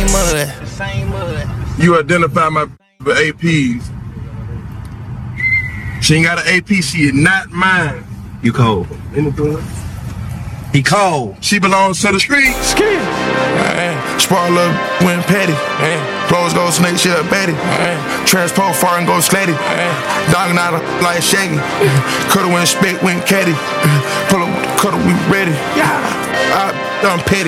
mud. You identify my with APs. She ain't got an AP, she is not mine. You cold. He cold. She belongs to the street. Sprawl up, went petty. Clothes go snake, shit up Betty. Transport far and go slatty. Dogging out like Shaggy. Coulda went spit, went caddy. Pull up, coulda, we ready. I done petty.